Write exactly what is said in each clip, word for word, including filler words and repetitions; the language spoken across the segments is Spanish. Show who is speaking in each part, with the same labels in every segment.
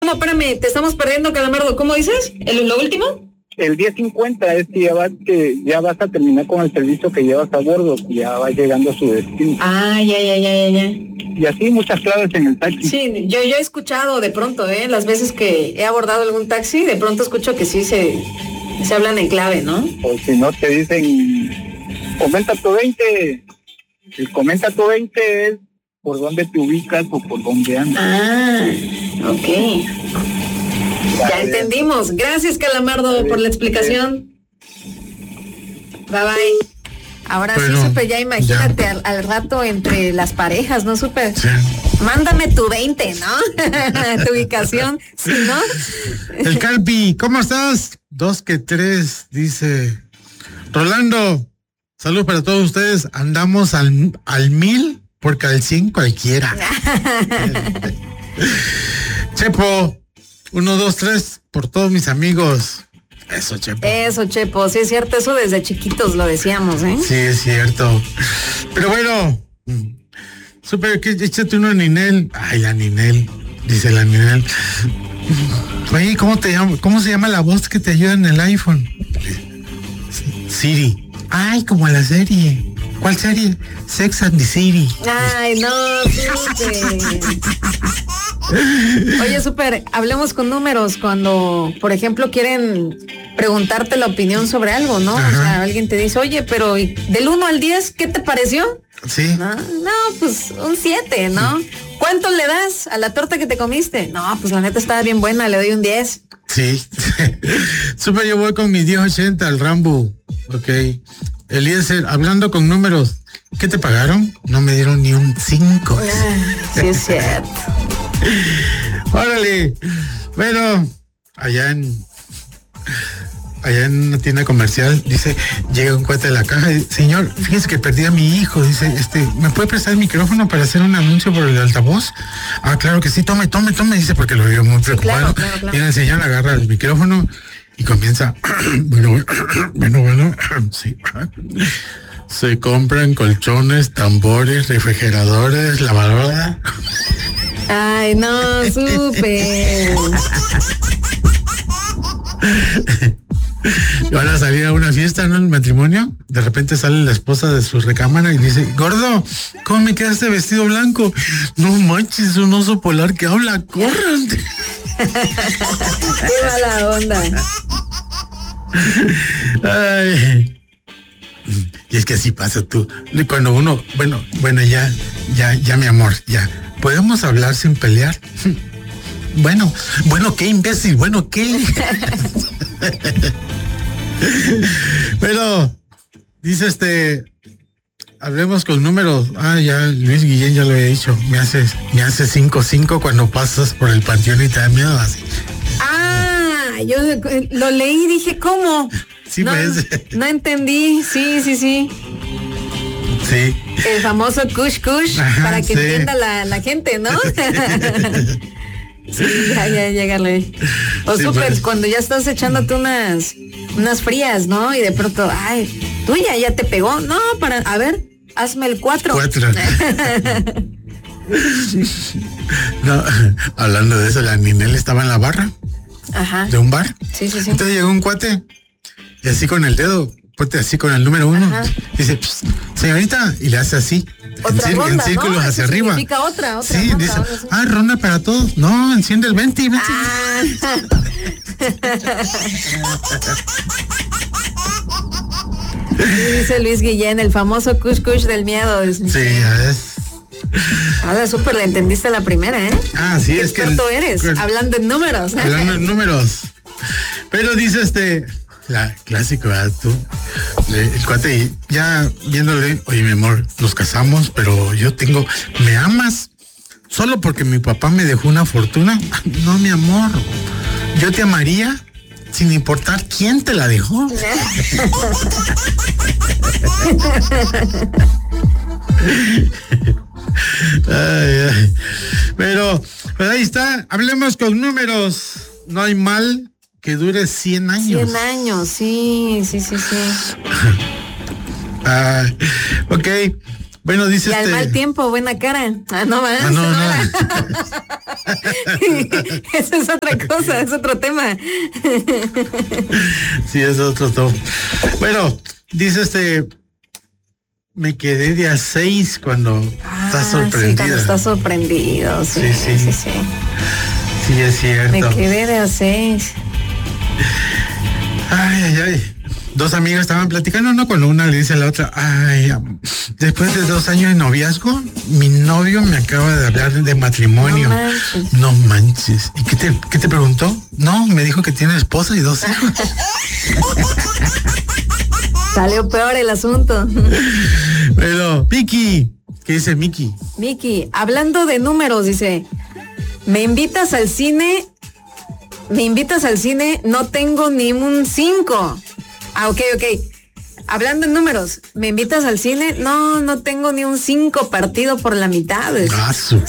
Speaker 1: ¿Cómo? Espérame, te estamos perdiendo, Calamardo. ¿Cómo dices? ¿El, ¿Lo último?
Speaker 2: El diez cincuenta es que ya, vas, que ya vas a terminar con el servicio que llevas a bordo, ya va llegando a su destino.
Speaker 1: Ah, ya, ya, ya, ya, ya.
Speaker 2: Y así muchas claves en el taxi.
Speaker 1: Sí, yo, yo he escuchado de pronto, ¿eh? Las veces que he abordado algún taxi, de pronto escucho que sí se, se hablan en clave, ¿no?
Speaker 2: O si no te dicen, comenta tu veinte. El comenta tu veinte es por dónde te ubicas o por dónde andas.
Speaker 1: Ah, ok. Ya, ya entendimos. Gracias, Calamardo, por la explicación. Bye, bye. Ahora bueno, sí, Super, ya imagínate ya. Al, al rato entre las parejas, ¿no, Super? Sí. Mándame tu veinte, ¿no? Tu ubicación, ¿sí, no?
Speaker 3: El Calpi, ¿cómo estás? Dos que tres, dice Rolando. Saludos para todos ustedes. Andamos al, al mil porque al cien cualquiera. Chepo, uno, dos, tres, por todos mis amigos. Eso, Chepo.
Speaker 1: Eso, Chepo, sí es cierto, eso desde chiquitos lo decíamos, ¿eh?
Speaker 3: Sí, es cierto. Pero bueno, Super, que échate uno a Ninel. Ay, la Ninel, dice la Ninel. Oye, ¿cómo te llama? ¿Cómo se llama la voz que te ayuda en el iPhone? Siri. Ay, como la serie. ¿Cuál serie? Sex and the City.
Speaker 1: Ay, no, Super. Oye, Super, hablemos con números cuando, por ejemplo, quieren preguntarte la opinión sobre algo, ¿no? Ajá. O sea, alguien te dice, oye, pero del uno al diez, ¿qué te pareció?
Speaker 3: Sí.
Speaker 1: No, no pues un siete, ¿no? Sí. ¿Cuánto le das a la torta que te comiste? No, pues la neta estaba bien buena, le doy un diez.
Speaker 3: Sí. Super, yo voy con mi diez ochenta al Rambo. Ok. Eliezer, hablando con números, ¿qué te pagaron? No me dieron ni un cinco.
Speaker 1: Ah, sí, es cierto.
Speaker 3: Órale. Bueno, allá en allá en una tienda comercial, dice, llega un cuate de la caja y dice, señor, fíjese que perdí a mi hijo, dice, este, ¿me puede prestar el micrófono para hacer un anuncio por el altavoz? Ah, claro que sí, tome, tome, tome, dice, porque lo veo muy preocupado. Sí, claro, claro, claro. Y el señor agarra el micrófono y comienza, bueno, bueno, bueno, sí. Se compran colchones, tambores, refrigeradores, lavadora.
Speaker 1: Ay, no, súper.
Speaker 3: Van a salir a una fiesta, ¿no? En el matrimonio. De repente sale la esposa de su recámara y dice, gordo, ¿cómo me queda este vestido blanco? No manches, un oso polar que habla, corran.
Speaker 1: Qué mala onda.
Speaker 3: Ay. Y es que así pasa tú. Cuando uno, bueno, bueno, ya, ya, ya, mi amor, ya. ¿Podemos hablar sin pelear? Bueno, bueno, qué imbécil, bueno, qué. Pero, dice este, hablemos con números. Ah, ya, Luis Guillén ya lo había dicho. Me hace, me hace cinco cinco cuando pasas por el panteón y te da miedo así.
Speaker 1: Ah, yo lo leí y dije, ¿cómo?
Speaker 3: Sí,
Speaker 1: no,
Speaker 3: pues.
Speaker 1: No entendí, sí, sí, sí.
Speaker 3: Sí.
Speaker 1: El famoso kush kush, ajá, para que sí. entienda la, la gente, ¿no? Sí, ya, ya, llegale. O sí, súper, pues. Cuando ya estás echándote unas, unas frías, ¿no? Y de pronto, ay, tú ya, ya te pegó. No, para, a ver, hazme el cuatro.
Speaker 3: Cuatro. No, hablando de eso, la Ninel estaba en la barra.
Speaker 1: Ajá.
Speaker 3: De un bar.
Speaker 1: Sí, sí, sí.
Speaker 3: Entonces llegó un cuate y así con el dedo, ponte así con el número uno. Ajá. Dice, señorita, y le hace así.
Speaker 1: Otra
Speaker 3: en,
Speaker 1: ronda,
Speaker 3: en círculos
Speaker 1: ¿no?
Speaker 3: hacia
Speaker 1: Eso
Speaker 3: arriba.
Speaker 1: Significa otra, otra.
Speaker 3: Sí,
Speaker 1: ronda,
Speaker 3: dice,
Speaker 1: sí.
Speaker 3: ah, ronda para todos. No, enciende el veinte. veinte.
Speaker 1: Ah. Dice Luis Guillén, el famoso kush kush del miedo.
Speaker 3: Sí, ya es.
Speaker 1: Ahora súper le entendiste la primera, ¿eh?
Speaker 3: Ah, sí, es que.
Speaker 1: ¿Qué eres? El, hablando en números. ¿eh?
Speaker 3: Hablando en números. Pero dice este, la clásico, ¿verdad? Tú, el cuate, ya viéndole, oye, mi amor, nos casamos, pero yo tengo, ¿me amas? ¿Solo porque mi papá me dejó una fortuna? No, mi amor, yo te amaría sin importar quién te la dejó. Ay, ay. Pero, pero ahí está, hablemos con números. No hay mal que dure cien años.
Speaker 1: cien años, sí, sí, sí, sí.
Speaker 3: Ah, ok, Bueno, dice
Speaker 1: y al
Speaker 3: este...
Speaker 1: mal tiempo, buena cara. Ah, no más.
Speaker 3: Ah, no, no.
Speaker 1: Eso es otra cosa, es otro tema.
Speaker 3: Sí, es otro tema. Bueno, dice este... Me quedé de a seis cuando ah, estás sorprendida.
Speaker 1: Sí, cuando estás sorprendido, sí, sí, sí. Sí, sí.
Speaker 3: Sí, es cierto.
Speaker 1: Me quedé de a seis.
Speaker 3: Ay, ay, ay. Dos amigas estaban platicando, ¿no? Cuando una le dice a la otra, ay, después de dos años de noviazgo, mi novio me acaba de hablar de matrimonio. No manches. No manches. ¿Y qué te, qué te preguntó? No, me dijo que tiene esposa y dos hijos.
Speaker 1: Salió peor el asunto.
Speaker 3: Pero, Miki, ¿qué dice Miki?
Speaker 1: Miki, hablando de números, dice, me invitas al cine, me invitas al cine, no tengo ni un cinco. Ah, ok, ok. Hablando en números, ¿me invitas al cine? No, no tengo ni un cinco partido por la mitad.
Speaker 3: Ah, sí.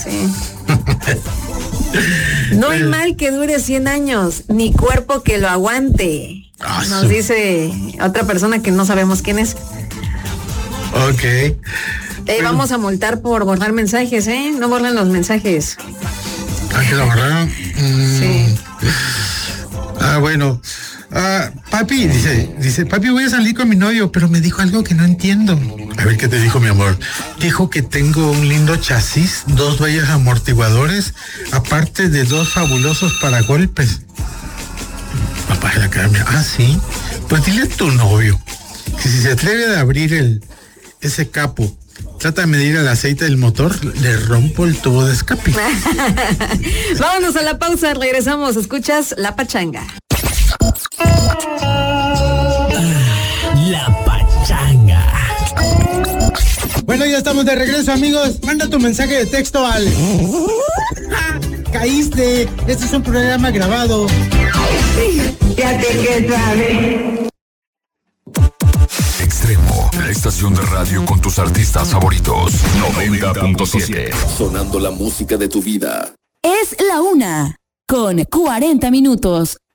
Speaker 1: No hay mal que dure cien años, ni cuerpo que lo aguante. Ah, nos dice otra persona que no sabemos quién es.
Speaker 3: Ok.
Speaker 1: Eh, bueno. Vamos a multar por borrar mensajes, ¿eh? No borran los mensajes.
Speaker 3: ¿Ah, que lo borraron? Mm. Sí. Ah, bueno. Ah, papi, dice, dice, papi, voy a salir con mi novio, pero me dijo algo que no entiendo. A ver, ¿qué te dijo, mi amor? Dijo que tengo un lindo chasis, dos vallas amortiguadores, aparte de dos fabulosos paragolpes. Papá de la cara, ah, sí. Pues dile a tu novio que si se atreve a abrir el ese capo, trata de medir el aceite del motor, le rompo el tubo de escape.
Speaker 1: Vámonos a la pausa, regresamos. Escuchas La Pachanga.
Speaker 4: La Pachanga.
Speaker 5: Bueno, ya estamos de regreso, amigos. Manda tu mensaje de texto al... Caíste. Este es un programa grabado.
Speaker 6: Ya te que sabes.
Speaker 7: Extremo, la estación de radio con tus artistas favoritos. noventa punto siete.
Speaker 8: Sonando la música de tu vida.
Speaker 9: Es la una, con cuarenta minutos.